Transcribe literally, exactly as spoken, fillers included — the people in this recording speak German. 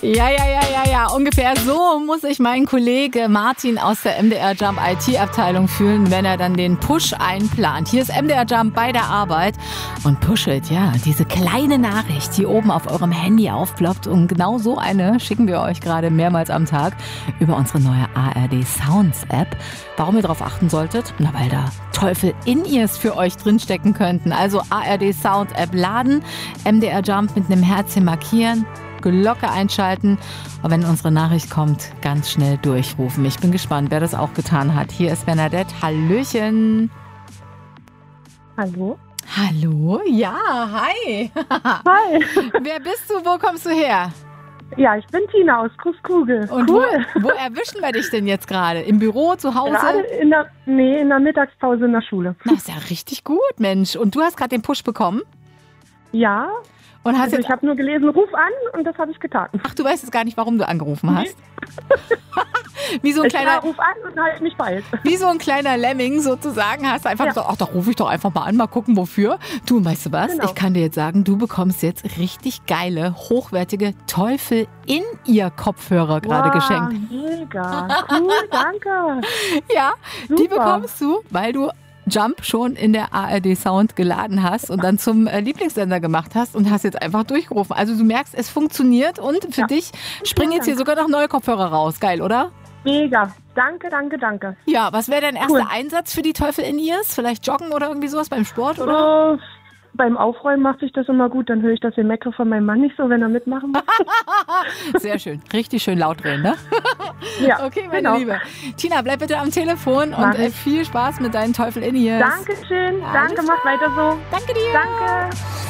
Ja, ja, ja, ja, ja. Ungefähr so muss sich mein Kollege Martin aus der M D R Jump I T-Abteilung fühlen, wenn er dann den Push einplant. Hier ist M D R Jump bei der Arbeit und pushet, ja, diese kleine Nachricht, die oben auf eurem Handy aufploppt. Und genau so eine schicken wir euch gerade mehrmals am Tag über unsere neue A R D Sounds App. Warum ihr darauf achten solltet? Na, weil da Teufel in ears für euch drinstecken könnten. Also A R D Sound App laden, M D R Jump mit einem Herzchen markieren, Glocke einschalten und wenn unsere Nachricht kommt, ganz schnell durchrufen. Ich bin gespannt, wer das auch getan hat. Hier ist Bernadette. Hallöchen. Hallo. Hallo? Ja, hi. Hi. Wer bist du? Wo kommst du her? Ja, ich bin Tina aus Großkugel. Und cool. wo, wo erwischen wir dich denn jetzt gerade? Im Büro, zu Hause? Gerade in der, nee, in der Mittagspause in der Schule. Das ist ja richtig gut, Mensch. Und du hast gerade den Push bekommen? Ja. Und hast Also jetzt, ich habe nur gelesen, ruf an und das habe ich getan. ach, du weißt jetzt gar nicht, warum du angerufen hast? Wie so ein Ich kleiner, ruf an und halt mich bald. wie so ein kleiner Lemming sozusagen, hast du einfach Ja. gesagt, ach, da rufe ich doch einfach mal an, mal gucken, wofür. Du, und weißt du was? Genau. Ich kann dir jetzt sagen, du bekommst jetzt richtig geile, hochwertige Teufel-in-Ear-Kopfhörer gerade wow, geschenkt. Mega. Cool, danke. Ja, die Super. bekommst du, weil du Jump schon in der A R D Sound geladen hast und dann zum äh, Lieblingssender gemacht hast und hast jetzt einfach durchgerufen. Also du merkst, es funktioniert und für Ja. dich springen jetzt hier sogar noch neue Kopfhörer raus. Geil, oder? Mega. Danke, danke, danke. Ja, was wäre dein erster Cool. Einsatz für die Teufel in Ears? Vielleicht joggen oder irgendwie sowas beim Sport, oder? Oh, beim Aufräumen macht sich das immer gut. Dann höre ich das Gemecker von meinem Mann nicht so, wenn er mitmachen muss. Sehr schön. Richtig schön laut drehen, ne? Ja, Okay, meine genau. Liebe. Tina, bleib bitte am Telefon Mach und äh, ich. viel Spaß mit deinen Teufel in Ears. Dankeschön. Alles Danke, mach weiter so. Danke dir. Danke.